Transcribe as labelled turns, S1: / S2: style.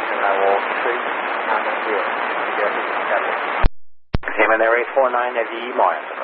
S1: and I will treat on the field. Seminary 49 at the Mars.